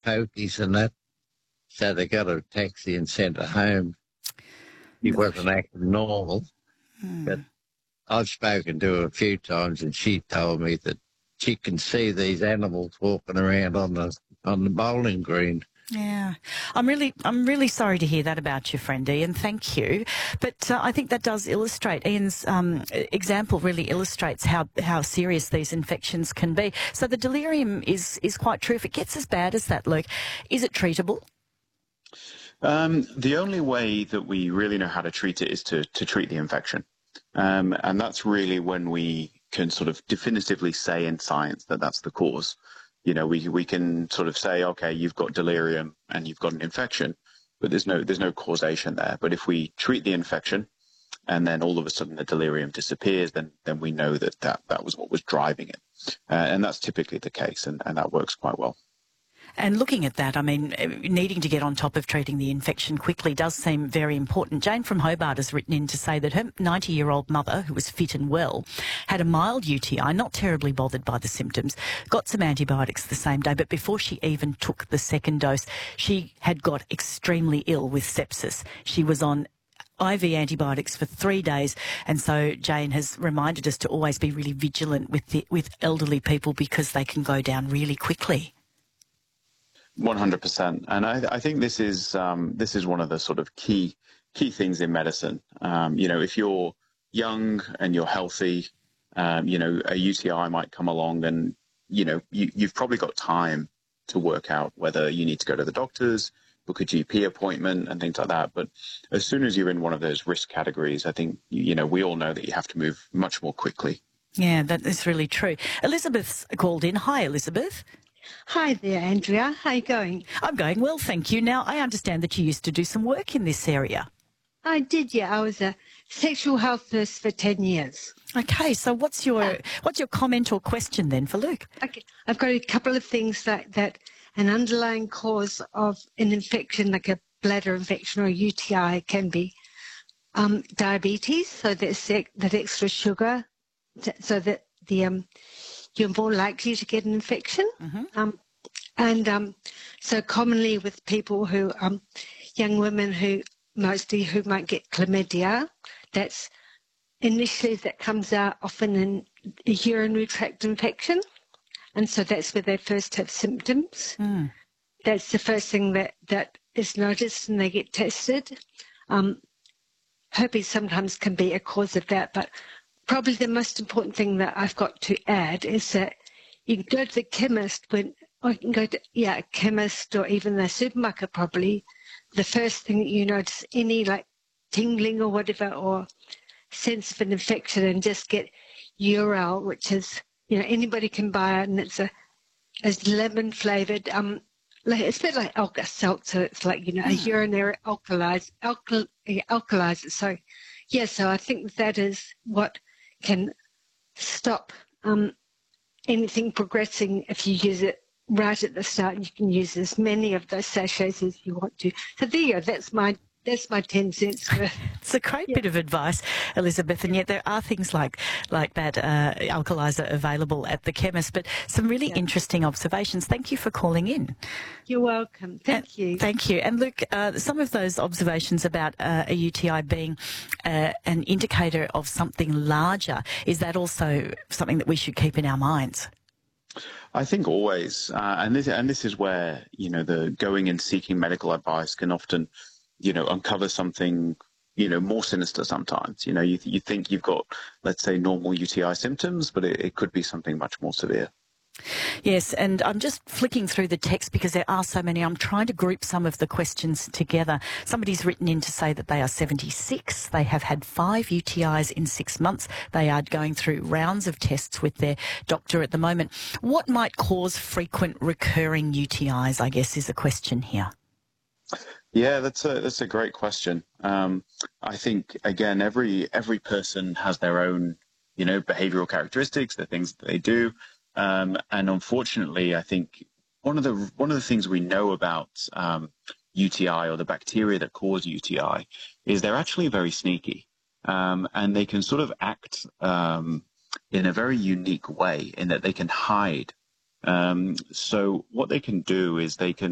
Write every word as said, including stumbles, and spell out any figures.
pokies and that. So they got a taxi and sent her home. She wasn't acting normal. Hmm. But I've spoken to her a few times, and she told me that she can see these animals walking around on the on the bowling green. Yeah, I'm really, I'm really sorry to hear that about your friend Ian. Thank you, but uh, I think that does illustrate Ian's um, example. Really illustrates how how serious these infections can be. So the delirium is is quite true. If it gets as bad as that, Luke, is it treatable? Um, the only way that we really know how to treat it is to to treat the infection, um, and that's really when we can sort of definitively say in science that that's the cause. You know, we we can sort of say, okay, you've got delirium and you've got an infection, but there's no there's no causation there. But if we treat the infection and then all of a sudden the delirium disappears, then then we know that that, that was what was driving it. Uh, and that's typically the case, and, and that works quite well. And looking at that, I mean, needing to get on top of treating the infection quickly does seem very important. Jane from Hobart has written in to say that her ninety-year-old mother, who was fit and well, had a mild U T I, not terribly bothered by the symptoms, got some antibiotics the same day, but before she even took the second dose, she had got extremely ill with sepsis. She was on I V antibiotics for three days, and so Jane has reminded us to always be really vigilant with the, with elderly people because they can go down really quickly. one hundred percent, and I, I think this is um, this is one of the sort of key key things in medicine. Um, you know, if you're young and you're healthy, um, you know, a U T I might come along, and you know, you, you've probably got time to work out whether you need to go to the doctors, book a G P appointment, and things like that. But as soon as you're in one of those risk categories, I think you know we all know that you have to move much more quickly. Yeah, that is really true. Elizabeth's called in. Hi, Elizabeth. Hi there, Andrea. How are you going? I'm going well, thank you. Now, I understand that you used to do some work in this area. I did, yeah. I was a sexual health nurse for ten years. Okay, so what's your what's your comment or question then for Luke? Okay, I've got a couple of things like that. An underlying cause of an infection, like a bladder infection or a U T I, can be um, diabetes, so that's that extra sugar, so that the um, you're more likely to get an infection. Mm-hmm. Um, and um, so commonly with people who, um, young women who mostly who might get chlamydia, that's initially that comes out often in a urinary tract infection. And so that's where they first have symptoms. Mm. That's the first thing that, that is noticed and they get tested. Um, herpes sometimes can be a cause of that, but probably the most important thing that I've got to add is that you can go to the chemist when, or you can go to, yeah, a chemist or even the supermarket probably. The first thing that you notice, any like tingling or whatever, or sense of an infection, and just get Urel, which is, you know, anybody can buy it, and it's a, a lemon flavored, um, like, it's a bit like Alka-Seltzer. It's like, you know, a urinary alkalizer, alkal, alkalizer. So, yeah, so I think that is what can stop um, anything progressing if you use it right at the start, and you can use as many of those sachets as you want to. So there you go. That's my that's my ten cents worth. It's a great Yeah. bit of advice, Elizabeth, and yet there are things like like that uh, alkalizer available at the chemist. But some really Yeah. interesting observations. Thank you for calling in. You're welcome. Thank Uh, you. Thank you. And Luke, uh, some of those observations about uh, a U T I being uh, an indicator of something larger, is that also something that we should keep in our minds? I think always, uh, and this and this is where you know the going and seeking medical advice can often, you know, uncover something, you know, more sinister sometimes. You know, you you think you've got, let's say, normal U T I symptoms, but it, it could be something much more severe. Yes, and I'm just flicking through the text because there are so many. I'm trying to group some of the questions together. Somebody's written in to say that they are seventy-six. They have had five U T Is in six months. They are going through rounds of tests with their doctor at the moment. What might cause frequent recurring U T Is, I guess, is a question here. Yeah, that's a that's a great question. Um, I think again, every every person has their own, you know, behavioral characteristics, the things that they do. Um, and unfortunately, I think one of the one of the things we know about um, U T I, or the bacteria that cause U T I, is they're actually very sneaky, um, and they can sort of act um, in a very unique way in that they can hide. Um, so what they can do is they can